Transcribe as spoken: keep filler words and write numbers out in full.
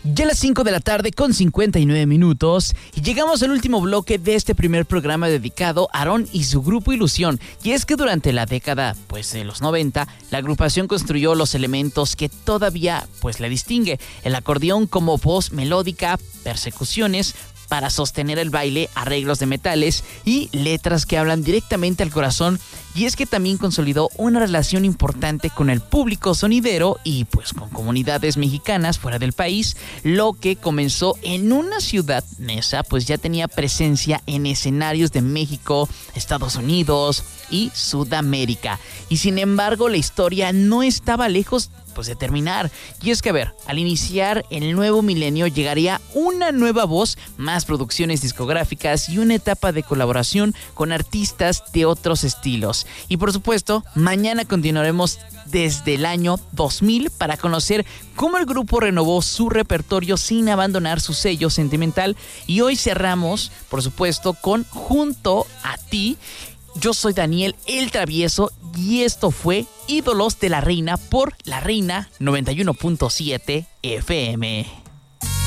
Ya a las cinco de la tarde con cincuenta y nueve minutos y llegamos al último bloque de este primer programa dedicado a Aarón y su grupo Ilusión. Y es que durante la década pues de los noventa, la agrupación construyó los elementos que todavía pues le distingue: el acordeón como voz melódica, percusiones para sostener el baile, arreglos de metales y letras que hablan directamente al corazón. Y es que también consolidó una relación importante con el público sonidero y pues con comunidades mexicanas fuera del país. Lo que comenzó en una ciudad nesa, pues ya tenía presencia en escenarios de México, Estados Unidos y Sudamérica. Y sin embargo, la historia no estaba lejos pues de terminar. Y es que, a ver, al iniciar el nuevo milenio llegaría una nueva voz, más producciones discográficas y una etapa de colaboración con artistas de otros estilos. Y por supuesto, mañana continuaremos desde el año dos mil para conocer cómo el grupo renovó su repertorio sin abandonar su sello sentimental. Y hoy cerramos, por supuesto, con Junto a Ti. Yo soy Daniel el Travieso y esto fue Ídolos de la Reina por La Reina noventa y uno punto siete F M.